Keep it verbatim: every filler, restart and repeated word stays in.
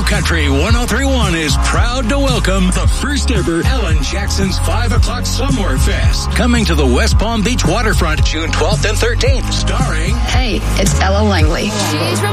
Country one oh three point one is proud to welcome the first ever Ellen Jackson's five o'clock Somewhere Fest, coming to the West Palm Beach waterfront June twelfth and thirteenth, starring... Hey, it's Ella Langley.